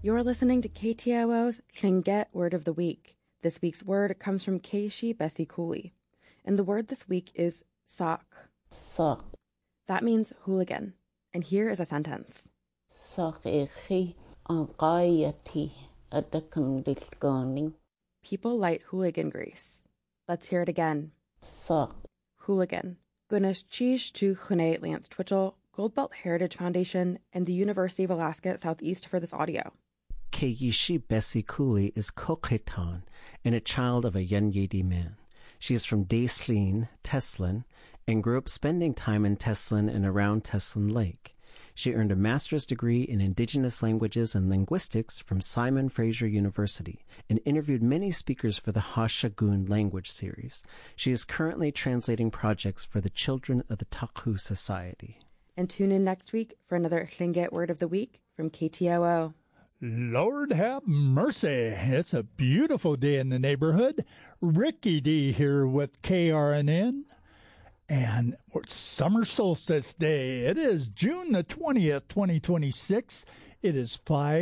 You're listening to KTOO's Tlingit Word of the Week. This week's word comes from Keishi Bessie Cooley. And the word this week is sock. Sock. That means hooligan. And here is a sentence. Sock echi angayati adakandilgoning. People light hooligan grease. Let's hear it again. Sock. Hooligan. Gunesh Cheesh to Chune Lance Twitchell, Goldbelt Heritage Foundation, and the University of Alaska at Southeast for this audio. Keishi Bessie Cooley is Kokhetan and a child of a Yenyedi man. She is from Daislin, Teslin, and grew up spending time in Teslin and around Teslin Lake. She earned a master's degree in Indigenous Languages and Linguistics from Simon Fraser University and interviewed many speakers for the Hashagun language series. She is currently translating projects for the children of the Taku Society. And tune in next week for another Tlingit Word of the Week from KTOO. Lord have mercy. It's a beautiful day in the neighborhood. Ricky D here with KRNN. And it's Summer Solstice Day. It is June the 20th, 2026. It is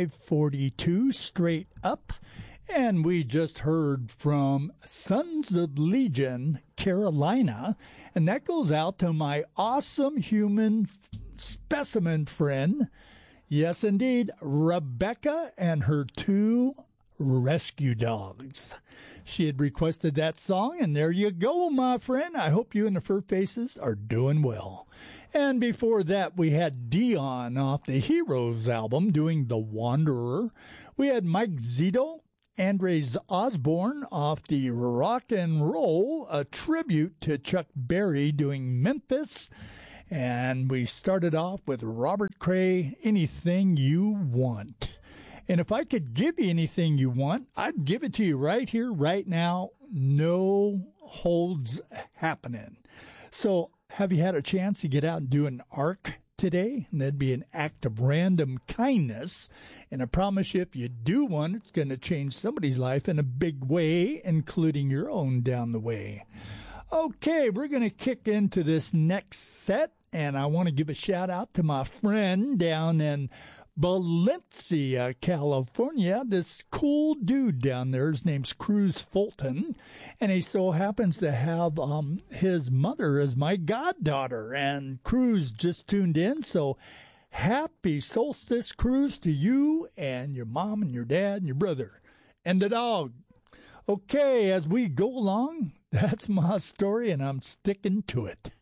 5:42 straight up. And we just heard from Sons of Legion, Carolina. And that goes out to my awesome human specimen friend. Yes, indeed, Rebecca and her 2 rescue dogs. She had requested that song, and there you go, my friend. I hope you and the Fur Faces are doing well. And before that, we had Dion off the Heroes album doing The Wanderer. We had Mike Zito, Andres Osborne off the Rock and Roll, a tribute to Chuck Berry doing Memphis. And we started off with Robert Cray, Anything You Want. And if I could give you anything you want, I'd give it to you right here, right now. No holds happening. So have you had a chance to get out and do an arc today? And that'd be an act of random kindness. And I promise you, if you do one, it's going to change somebody's life in a big way, including your own down the way. Okay, we're going to kick into this next set. And I want to give a shout out to my friend down in Valencia, California. This cool dude down there, his name's Cruz Fulton. And he so happens to have his mother as my goddaughter. And Cruz just tuned in. So happy solstice, Cruz, to you and your mom and your dad and your brother and the dog. Okay, as we go along, that's my story and I'm sticking to it.